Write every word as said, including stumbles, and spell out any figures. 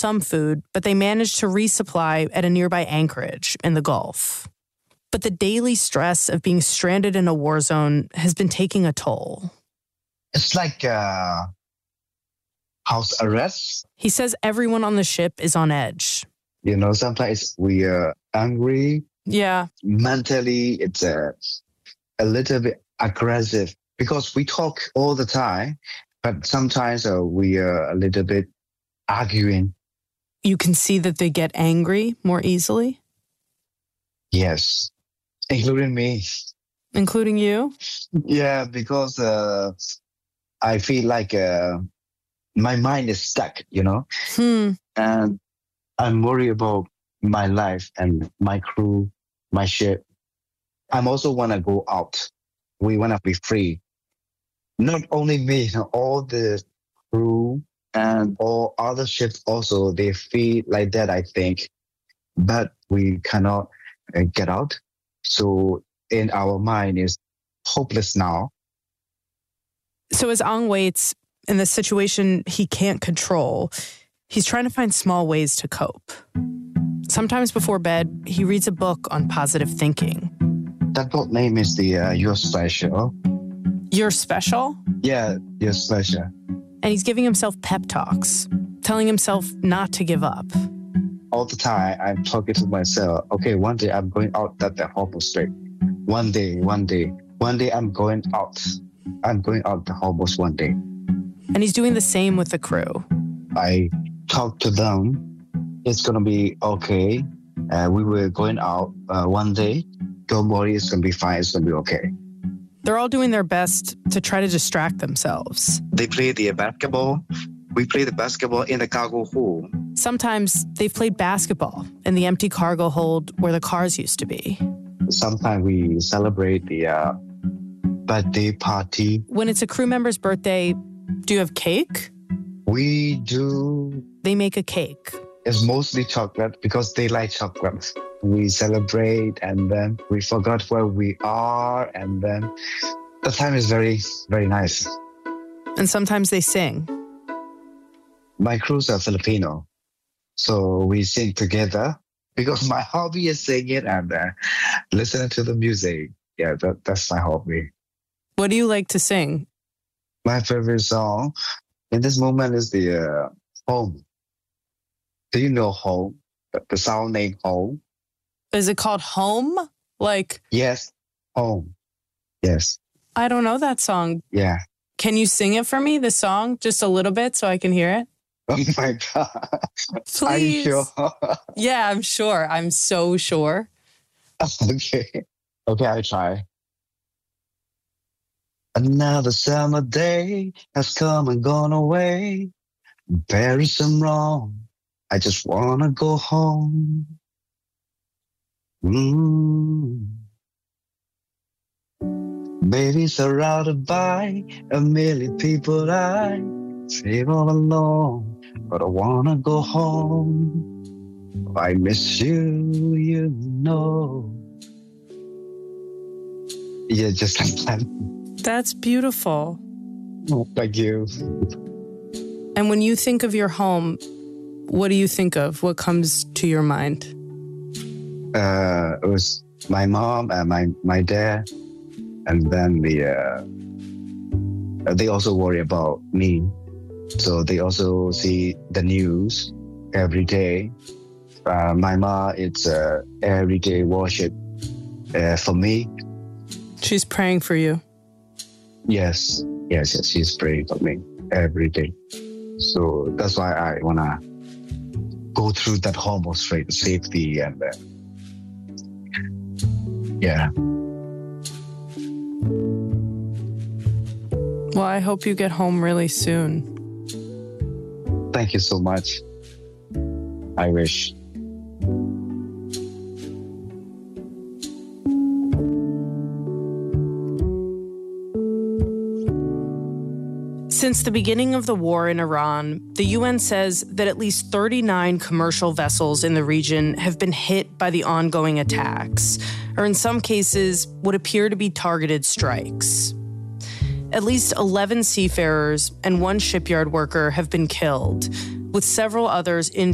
some food, but they manage to resupply at a nearby anchorage in the Gulf. But the daily stress of being stranded in a war zone has been taking a toll. It's like uh, house arrest. He says everyone on the ship is on edge. You know, sometimes we are angry. Yeah. Mentally, it's a, a little bit aggressive because we talk all the time, but sometimes uh, we are a little bit arguing. You can see that they get angry more easily? Yes, including me. Including you? Yeah, because uh, I feel like uh, my mind is stuck, you know? Hmm. And I'm worried about my life and my crew, my ship. I'm also want to go out. We want to be free. Not only me, all the crew and all other ships also, they feel like that, I think. But we cannot uh, get out. So in our mind is hopeless now. So as Ang waits in the situation he can't control, he's trying to find small ways to cope. Sometimes before bed, he reads a book on positive thinking. That book name is the uh, You're Special. You're Special? Yeah, You're Special. And he's giving himself pep talks, telling himself not to give up. All the time, I'm talking to myself, okay, one day I'm going out that the Hormuz Strait. One day, one day, one day I'm going out. I'm going out the Hormuz one day. And he's doing the same with the crew. I talk to them. It's going to be okay. Uh, we were going out uh, one day. Don't worry, it's going to be fine. It's going to be okay. They're all doing their best to try to distract themselves. They play the basketball. We play the basketball in the cargo hold. Sometimes they've played basketball in the empty cargo hold where the cars used to be. Sometimes we celebrate the uh, birthday party. When it's a crew member's birthday, do you have cake? We do. They make a cake. It's mostly chocolate because they like chocolate. We celebrate and then we forgot where we are and then the time is very, very nice. And sometimes they sing. My crews are Filipino, so we sing together because my hobby is singing and uh, listening to the music. Yeah, that, that's my hobby. What do you like to sing? My favorite song in this moment is the uh, Home. Do you know Home? The, the song name Home? Is it called Home? Like... Yes, Home. Yes. I don't know that song. Yeah. Can you sing it for me, the song, just a little bit so I can hear it? Oh my God. Please. Are you sure? Yeah, I'm sure. I'm so sure. Okay. Okay, I'll try. Another summer day has come and gone away. There is some wrong. I just want to go home. Mm. Baby, surrounded by a million people, I feel all alone, but I want to go home. I miss you, you know. Yeah, just like that. That's beautiful. Oh, thank you. And when you think of your home, what do you think of? What comes to your mind? Uh, it was my mom and my, my dad. And then the uh, they also worry about me. So they also see the news every day. Uh, my mom, it's uh, everyday worship uh, for me. She's praying for you. Yes, yes, yes. She's praying for me every day. So that's why I want to go through that Hormuz Strait safety and uh, yeah. Well, I hope you get home really soon. Thank you so much. I wish. Since the beginning of the war in Iran, the U N says that at least thirty-nine commercial vessels in the region have been hit by the ongoing attacks, or in some cases, what appear to be targeted strikes. At least eleven seafarers and one shipyard worker have been killed, with several others injured.